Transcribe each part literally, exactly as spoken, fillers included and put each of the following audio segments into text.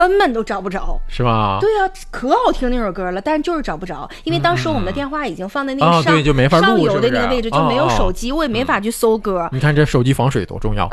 根本都找不着， 是吧？ 对啊，可好听那首歌了，但是就是找不着，因为当时我们的电话已经放在那个上、 嗯哦、对就没法录上游的那个位置， 是不是就没有手机， 哦、 我也没法去搜歌。 你看这手机防水多重要。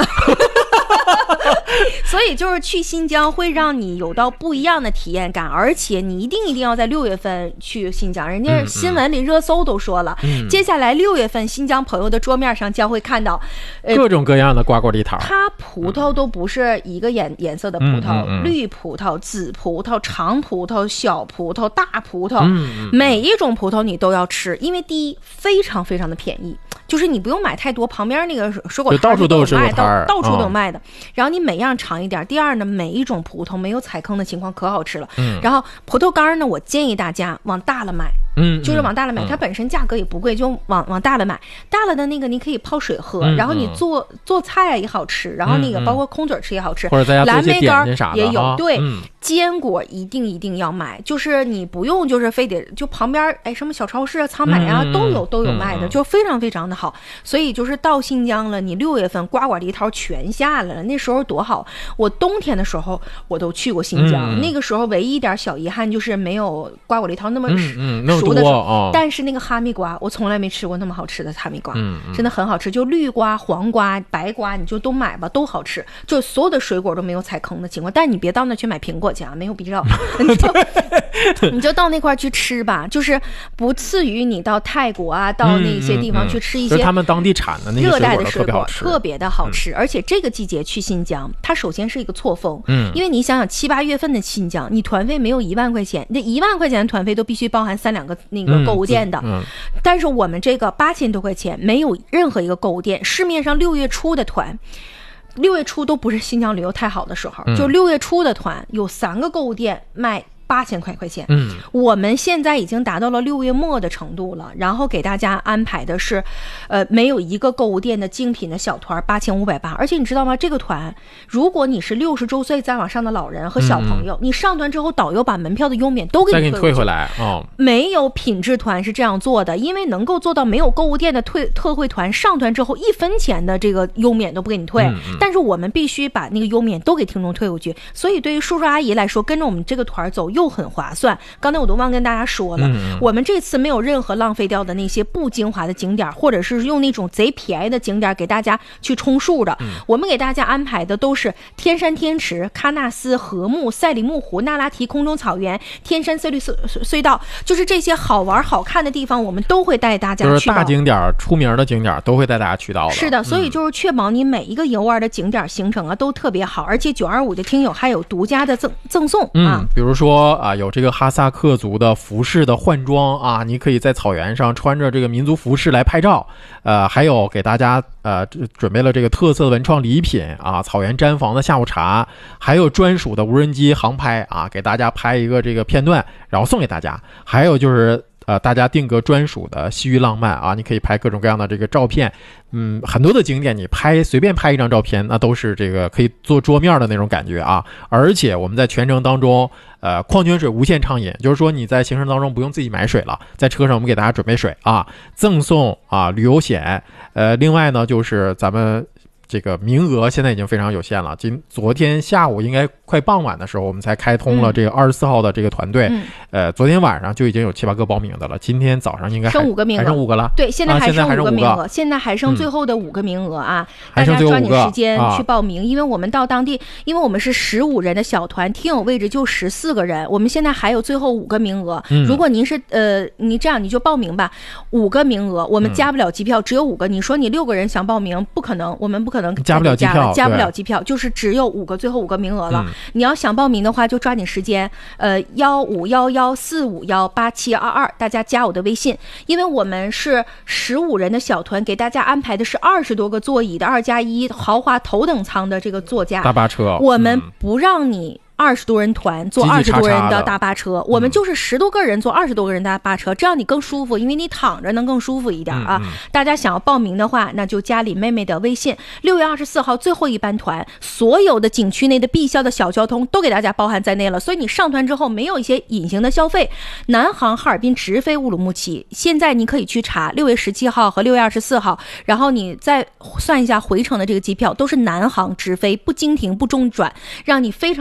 所以就是去新疆会让你有到不一样的体验感，而且你一定一定要在六月份去新疆，人家新闻里热搜都说了，嗯嗯、接下来六月份新疆朋友的桌面上将会看到、 呃、各种各样的瓜果梨桃， 它葡萄都不是一个颜颜色的葡萄、嗯嗯嗯，绿葡萄、紫葡萄、长葡萄、小葡萄、大葡萄、嗯嗯，每一种葡萄你都要吃，因为第一非常非常的便宜，就是你不用买太多，旁边那个水果摊到处都有水果摊，到处都有卖的、哦。然后你每样尝一点。第二呢，每一种葡萄没有踩坑的情况可好吃了。嗯。然后葡萄干呢，我建议大家往大了买。嗯。就是往大了买，嗯、它本身价格也不贵，就往往大了买。大了的那个你可以泡水喝，嗯、然后你做做菜也好吃，然后那个包括空嘴吃也好吃。 或者在家做些点心啥的蓝莓干也有，对。 嗯。 坚果一定一定要买，就是你不用就是非得就旁边哎什么小超市啊、仓买啊、嗯、都有都有卖的、嗯，就非常非常的好。所以就是到新疆了，你六月份瓜果梨桃全下来了，那时候多好。我冬天的时候我都去过新疆，嗯、那个时候唯一一点小遗憾就是没有瓜果梨桃那么熟的时候，嗯嗯、但是那个哈密瓜我从来没吃过那么好吃的哈密瓜，嗯、真的很好吃。就绿瓜、黄瓜、白瓜，你就都买吧，都好吃。就所有的水果都没有踩坑的情况，但你别到那去买苹果去啊，没有必要。你就你就到那块去吃吧，就是不次于你到泰国啊，到那些地方去吃一些、嗯嗯、 他们当地产的那些热带的水果， 特别的好吃。嗯、而且这个季节去新疆，它首先是一个错峰， 嗯， 因为你想想七八月份的新疆，你团费没有一万块钱，那一万块钱的团费都必须包含三两个那个购物店的， 嗯，嗯但是我们这个八千多块钱没有任何一个购物店，市面上六月初的团。六月初都不是新疆旅游太好的时候，嗯、就六月初的团有三个购物店卖八千块块钱， 嗯， 我们现在已经达到了六月末的程度了，然后给大家安排的是，呃，没有一个购物店的精品的小团，八千五百八，而且你知道吗？这个团，如果你是六十周岁再往上的老人和小朋友，嗯、你上团之后，导游把门票的优免都给你退回再给你退回来哦。 没有品质团是这样做的，因为能够做到没有购物店的退特惠团，上团之后一分钱的这个优免都不给你退， 嗯嗯、 但是我们必须把那个优免都给听众退回去，所以对于叔叔阿姨来说，跟着我们这个团走。又很划算，刚才我都忘跟大家说了、嗯、我们这次没有任何浪费掉的那些不精华的景点，或者是用那种贼便宜的景点给大家去充数的、嗯、我们给大家安排的都是天山天池、喀纳斯、禾木、赛里木湖、那拉提空中草原、天山色绿隧道，就是这些好玩好看的地方我们都会带大家去到， 就是大景点出名的景点都会带大家去到的。 是的，所以就是确保你每一个游玩的景点行程啊都特别好，而且九二五的听友还有独家的赠赠送啊、 嗯，比如说啊，有这个哈萨克族的服饰的换装啊，你可以在草原上穿着这个民族服饰来拍照，呃，还有给大家呃准备了这个特色文创礼品啊，草原毡房的下午茶，还有专属的无人机航拍啊，给大家拍一个这个片段，然后送给大家，还有就是呃，大家定格专属的西域浪漫啊，你可以拍各种各样的这个照片，嗯，很多的景点你拍随便拍一张照片，那都是这个可以做桌面的那种感觉啊。而且我们在全程当中，呃，矿泉水无限畅饮，就是说你在行程当中不用自己买水了，在车上我们给大家准备水啊，赠送啊旅游险，呃，另外呢就是咱们。这个名额现在已经非常有限了。今昨天下午应该快傍晚的时候，我们才开通了这个二十四号的这个团队。嗯、呃，昨天晚上就已经有七八个报名的了。今天早上应该还剩五个名额， 还剩五个了。 对，现在还剩五个名额， 啊、 现在还剩最后的五个名额啊！ 嗯、 大家抓紧时间啊、 去报名，因为我们到当地，因为我们是十五人的小团，听友位置就十四个人，我们现在还有最后五个名额。嗯、如果您是呃，你这样你就报名吧，五个名额，我们加不了机票，嗯、只有五个。你说你六个人想报名，不可能，我们不可能加不了机票。 加不了机票，就是只有五个，最后五个名额了。嗯、你要想报名的话，就抓紧时间。呃，幺五幺幺四五幺八七二二，大家加我的微信，因为我们是十五人的小团，给大家安排的是二十多个座椅的二加一豪华头等舱的这个座驾大巴车， 我们不让你。二十多人团坐二十多人的大巴车， 叽叽我们就是十多个人坐二十多个人的大巴车，这样你更舒服，因为你躺着能更舒服一点啊。嗯嗯大家想要报名的话，那就加李妹妹的微信。六月二十四号最后一班团，所有的景区内的必销的小交通都给大家包含在内了，所以你上团之后没有一些隐形的消费。南航哈尔滨直飞乌鲁木齐，现在你可以去查六月十七号和六月二十四号，然后你再算一下回程的这个机票，都是南航直飞，不经停不中转，让你非常的方便。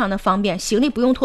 便，行李不用托